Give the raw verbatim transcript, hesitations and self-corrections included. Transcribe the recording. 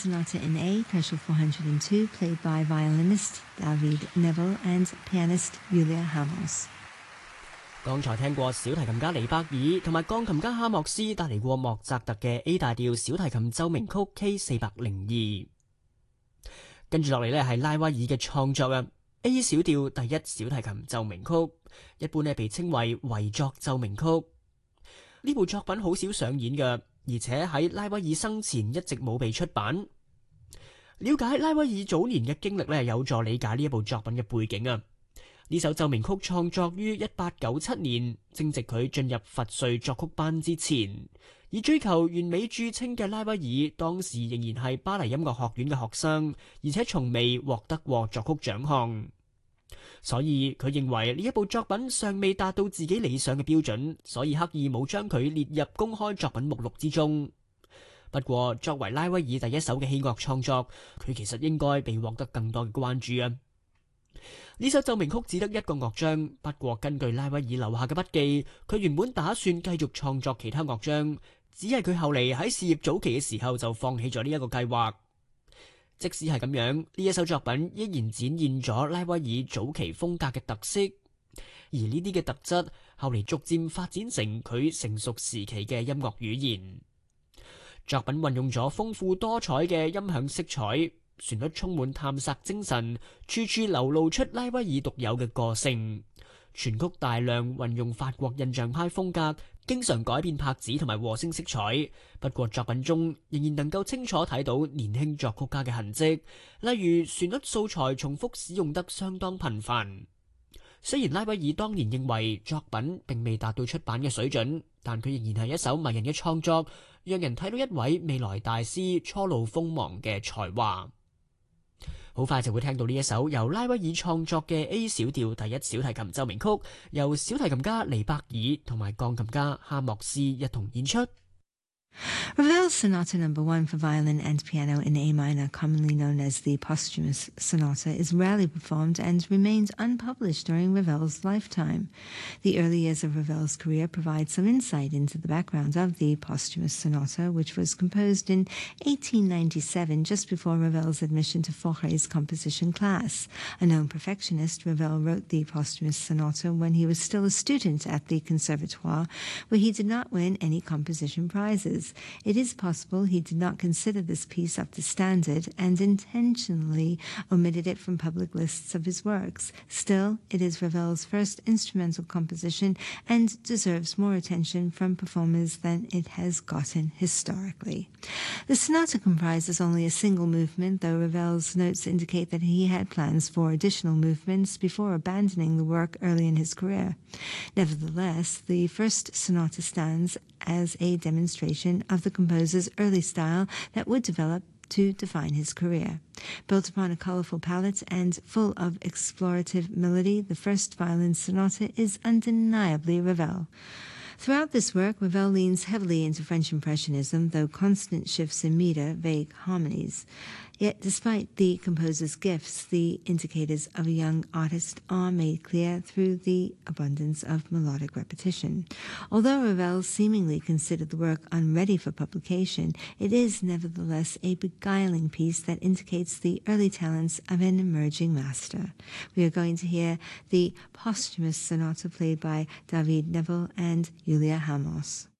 Sonata in A, Kochel four hundred two, played by violinist David Neville and pianist Julia Hamos。 剛才聽過小提琴家尼伯爾同埋鋼琴家哈莫斯帶嚟過莫扎特嘅 A 大調小提琴奏鳴曲 K 四百零二。跟住落嚟呢係拉威爾嘅創作啊 A 小調第一小提琴奏鳴曲，一般呢被稱為遺作奏鳴曲。呢部作品好少上演嘅，而且喺拉威爾生前一直冇被出版。了解拉威爾早年嘅經歷呢，有助理解呢一部作品嘅背景啊。呢首奏鳴曲創作於一八九七年，正值佢進入佛瑞作曲班之前。以追求完美著稱嘅拉威爾，當時仍然係巴黎音樂學院嘅學生，而且從未獲得過作曲獎項。所以佢認為呢一部作品尚未達到自己理想嘅標準，所以刻意冇將佢列入公開作品目錄之中。不過作為拉威爾第一首嘅器樂創作，佢其實應該被獲得更多嘅關注啊！呢首奏鳴曲只得一個樂章，不過根據拉威爾留下嘅筆記，佢原本打算繼續創作其他樂章，只係佢後嚟喺事業早期嘅時候就放棄咗呢一個計劃。即使係咁樣，呢一首作品依然展現咗拉威爾早期風格嘅特色，而呢啲嘅特質後嚟逐漸發展成佢成熟時期嘅音樂語言。作品運用咗豐富多彩嘅音響色彩，旋律充滿探索精神，處處流露出拉威爾獨有嘅個性。全曲大量運用法國印象派風格，經常改變拍子同埋和聲色彩。不過作品中仍然能夠清楚睇到年輕作曲家嘅痕跡，例如旋律素材重複使用得相當頻繁。雖然拉威爾當年認為作品並未達到出版嘅水準，但佢仍然係一首迷人嘅創作，讓人睇到一位未來大師初露鋒芒嘅才華。好快就會聽到呢一首由拉威爾創作嘅 A 小調第一小提琴奏鳴曲，由小提琴家尼伯爾同埋鋼琴家哈莫斯一同演出。 Ravel's Sonata Number One for violin and piano in A minor, commonly known as the posthumous sonata, is rarely performed and remained unpublished during Ravel's lifetime. The early years of Ravel's career provide some insight into the background of the posthumous sonata, which was composed in eighteen ninety-seven, just before Ravel's admission to Fauré's composition class. A known perfectionist, Ravel wrote the posthumous sonata when he was still a student at the Conservatoire, where he did not win any composition prizes. It is possible he did not consider this piece up to standard and intentionally omitted it from public lists of his works. Still, it is Ravel's first instrumental composition and deserves more attention from performers than it has gotten historically. The sonata comprises only a single movement, though Ravel's notes indicate that he had plans for additional movements before abandoning the work early in his career. Nevertheless, the first sonata stands as a demonstration of the composer's early style that would develop to define his career. Built upon a colorful palette and full of explorative melody, the first violin sonata is undeniably Ravel. Throughout this work, Ravel leans heavily into French Impressionism, though constant shifts in meter, vague harmonies. Yet, despite the composer's gifts, the indicators of a young artist are made clear through the abundance of melodic repetition. Although Ravel seemingly considered the work unready for publication, it is nevertheless a beguiling piece that indicates the early talents of an emerging master. We are going to hear the posthumous sonata played by David Neville and Julia Hamos.